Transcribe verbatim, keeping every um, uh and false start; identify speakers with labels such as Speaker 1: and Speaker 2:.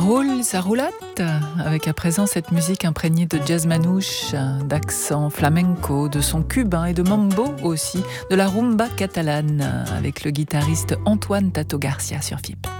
Speaker 1: roule, ça roulotte, avec à présent cette musique imprégnée de jazz manouche, d'accent flamenco, de son cubain et de mambo aussi, de la rumba catalane, avec le guitariste Antoine Tato Garcia sur F I P.